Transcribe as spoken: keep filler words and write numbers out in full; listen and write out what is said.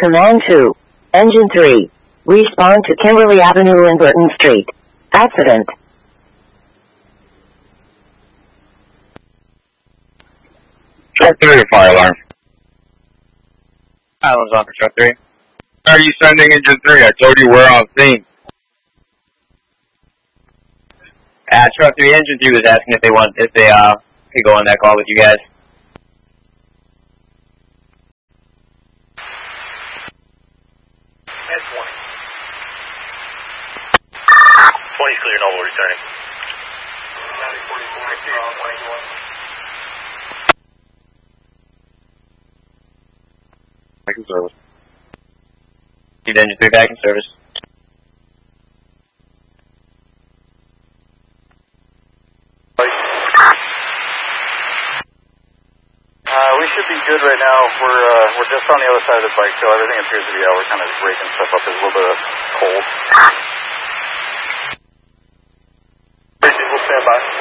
Command two. Engine three. Respond to Kimberly Avenue and Burton Street. Accident. Truck three or fire alarm? Islands on for truck three. Are you sending engine three? I told you we're on scene. Uh, truck three, engine three was asking if they want, if they, uh, could go on that call with you guys. twenty. twenty clear, Noble returning. Back in service. Need engine three back in service. Uh, we should be good right now. We're uh, we're just on the other side of the bike, so everything appears to be out. We're kind of breaking stuff up. There's a little bit of cold. We'll stand by.